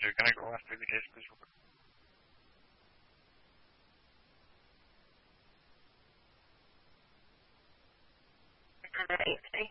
Dude, can I go after the case, please? Great, thank